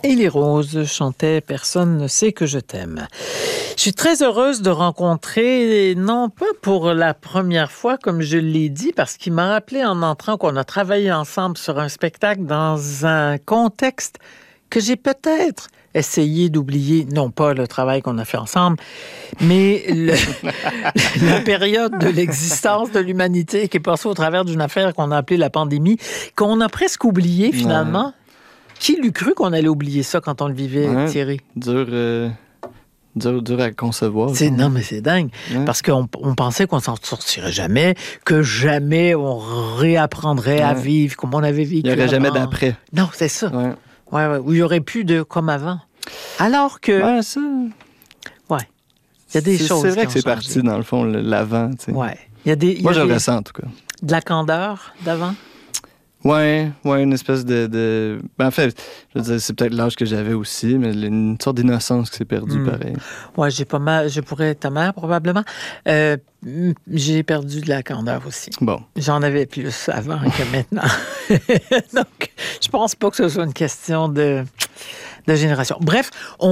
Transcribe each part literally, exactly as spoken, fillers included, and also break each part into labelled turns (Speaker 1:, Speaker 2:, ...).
Speaker 1: Et les roses chantaient « Personne ne sait que je t'aime ». Je suis très heureuse de rencontrer, non pas pour la première fois, comme je l'ai dit, parce qu'il m'a rappelé en entrant qu'on a travaillé ensemble sur un spectacle dans un contexte que j'ai peut-être essayé d'oublier, non pas le travail qu'on a fait ensemble, mais le, la période de l'existence de l'humanité qui est passée au travers d'une affaire qu'on a appelée la pandémie, qu'on a presque oublié finalement. Ouais. Qui l'eût cru qu'on allait oublier ça quand on le vivait, ouais, Thierry?
Speaker 2: Dur, euh, dur, dur à concevoir.
Speaker 1: C'est, non, mais c'est dingue. Ouais. Parce qu'on on pensait qu'on s'en sortirait jamais, que jamais on réapprendrait ouais. à vivre comme on avait vécu.
Speaker 2: Il n'y aurait
Speaker 1: avant.
Speaker 2: jamais d'après.
Speaker 1: Non, c'est ça. Ouais. Ouais, ouais. Où il n'y aurait plus de comme avant. Alors que...
Speaker 2: Ouais, ça...
Speaker 1: Ouais. Il y a des
Speaker 2: c'est,
Speaker 1: choses
Speaker 2: C'est vrai
Speaker 1: qui
Speaker 2: que c'est
Speaker 1: changé.
Speaker 2: Parti, dans le fond, l'avant. Tu sais.
Speaker 1: Ouais. Il y a des, il y
Speaker 2: Moi,
Speaker 1: a
Speaker 2: je
Speaker 1: des...
Speaker 2: le ressens, en tout cas.
Speaker 1: De la candeur d'avant?
Speaker 2: Ouais, ouais, une espèce de... de... Ben, en fait, je veux dire, c'est peut-être l'âge que j'avais aussi, mais une sorte d'innocence qui s'est perdue, mmh. pareil.
Speaker 1: Ouais, j'ai pas mal... Je pourrais être ta mère, probablement. Euh, j'ai perdu de la candeur aussi.
Speaker 2: Bon.
Speaker 1: J'en avais plus avant que maintenant. Donc, je pense pas que ce soit une question de... de génération. Bref,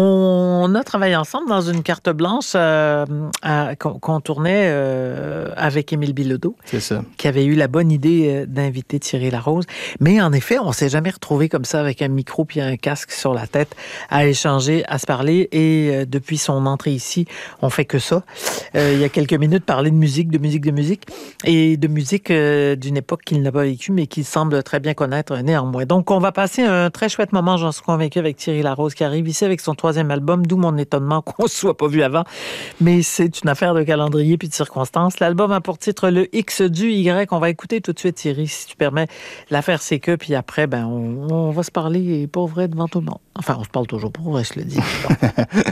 Speaker 1: on a travaillé ensemble dans une carte blanche euh, à, qu'on, qu'on tournait euh, avec Émile Bilodeau.
Speaker 2: C'est ça.
Speaker 1: Qui avait eu la bonne idée euh, d'inviter Thierry Larose. Mais en effet, on s'est jamais retrouvé comme ça avec un micro puis un casque sur la tête à échanger, à se parler. Et euh, depuis son entrée ici, on fait que ça. Euh, il y a quelques minutes, parler de musique, de musique, de musique et de musique euh, d'une époque qu'il n'a pas vécue, mais qu'il semble très bien connaître néanmoins. Donc, on va passer un très chouette moment, j'en suis convaincu, avec Thierry Larose qui arrive ici avec son troisième album, d'où mon étonnement qu'on ne se soit pas vu avant. Mais c'est une affaire de calendrier puis de circonstances. L'album a pour titre Le X du Y. On va écouter tout de suite, Thierry, si tu permets. L'affaire, c'est que, puis après, ben, on, on va se parler pour vrai devant tout le monde. Enfin, on se parle toujours pour vrai, je le dis. Bon.